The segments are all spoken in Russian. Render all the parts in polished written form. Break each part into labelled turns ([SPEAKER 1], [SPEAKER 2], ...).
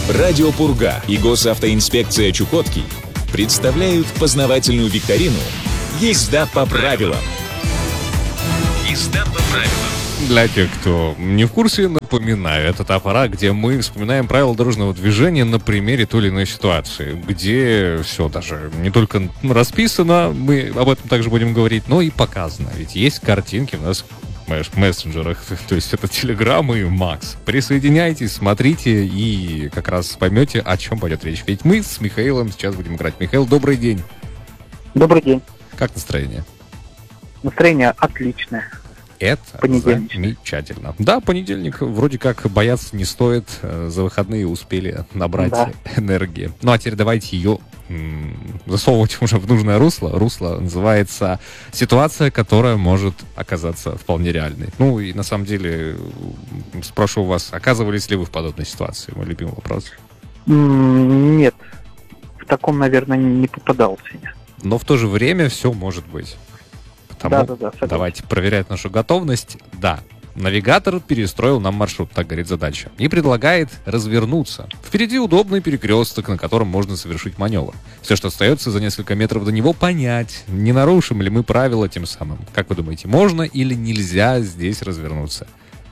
[SPEAKER 1] Радио Пурга и госавтоинспекция Чукотки представляют познавательную викторину «Езда по правилам». Езда по правилам.
[SPEAKER 2] Для тех, кто не в курсе, напоминаю, это та пора, где мы вспоминаем правила дорожного движения на примере той или иной ситуации, где все даже не только расписано, мы об этом также будем говорить, но и показано. Ведь есть картинки у нас в мессенджерах, то есть это Telegram и Макс. Присоединяйтесь, смотрите и как раз поймете, о чем пойдет речь. Ведь мы с Михаилом сейчас будем играть. Михаил, добрый день.
[SPEAKER 3] Добрый день.
[SPEAKER 2] Как настроение?
[SPEAKER 3] Настроение отличное.
[SPEAKER 2] Это замечательно. Да, понедельник вроде как бояться не стоит. За выходные успели набрать энергии. Ну а теперь давайте ее засовывать уже в нужное русло. Русло называется «Ситуация, которая может оказаться вполне реальной». Ну и на самом деле спрошу у вас, оказывались ли вы в подобной ситуации? Мой любимый вопрос.
[SPEAKER 3] Нет, в таком, наверное, не попадался я.
[SPEAKER 2] Но в то же время все может быть. Потому давайте проверять нашу готовность. Да, навигатор перестроил нам маршрут, так говорит задача, и предлагает развернуться. Впереди удобный перекресток, на котором можно совершить маневр. Все, что остается за несколько метров до него, понять, не нарушим ли мы правила тем самым. Как вы думаете, можно или нельзя здесь развернуться?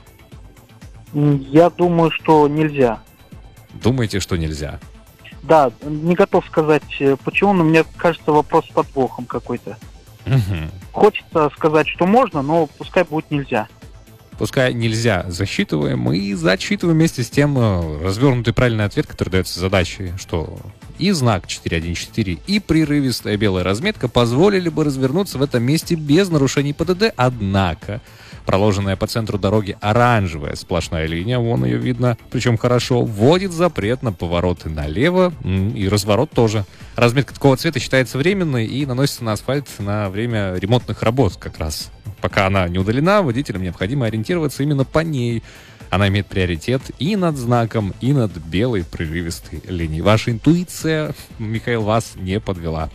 [SPEAKER 3] Я думаю, что нельзя.
[SPEAKER 2] Думаете, что нельзя?
[SPEAKER 3] Да, не готов сказать почему, но мне кажется, вопрос с подвохом какой-то. Хочется сказать, что можно, но пускай будет нельзя.
[SPEAKER 2] Пускай нельзя, засчитываем и зачитываем вместе с тем развернутый правильный ответ, который дается задачей, что и знак 414, и прерывистая белая разметка позволили бы развернуться в этом месте без нарушений ПДД, однако проложенная по центру дороги оранжевая сплошная линия, вон ее видно, причем хорошо, вводит запрет на повороты налево и разворот тоже. Разметка такого цвета считается временной и наносится на асфальт на время ремонтных работ как раз. Пока она не удалена, водителям необходимо ориентироваться именно по ней. Она имеет приоритет и над знаком, и над белой прерывистой линией. Ваша интуиция, Михаил, вас не подвела.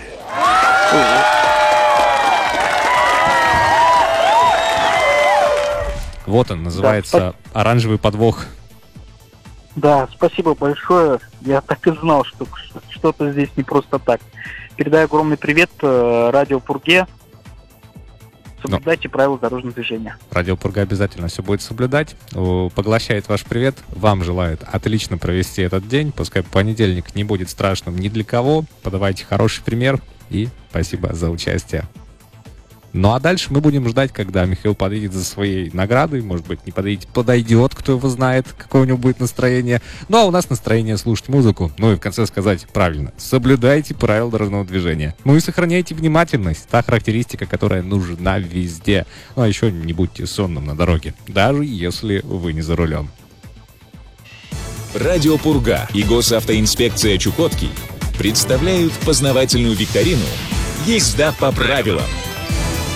[SPEAKER 2] Вот он, называется «Оранжевый подвох».
[SPEAKER 3] Да, спасибо большое. Я так и знал, что что-то здесь не просто так. Передаю огромный привет Радио Пурге. Соблюдайте правила дорожного движения.
[SPEAKER 2] Радио Пурга обязательно все будет соблюдать. Поглощает ваш привет. Вам желает отлично провести этот день. Пускай понедельник не будет страшным ни для кого. Подавайте хороший пример. И спасибо за участие. Ну а дальше мы будем ждать, когда Михаил подъедет за своей наградой. Может быть, не подойдет, кто его знает, какое у него будет настроение. Ну а у нас настроение слушать музыку. Ну и в конце сказать правильно. Соблюдайте правила дорожного движения. Ну и сохраняйте внимательность. Та характеристика, которая нужна везде. Ну а еще не будьте сонным на дороге. Даже если вы не за рулем.
[SPEAKER 1] Радио Пурга и госавтоинспекция Чукотки представляют познавательную викторину «Езда по правилам».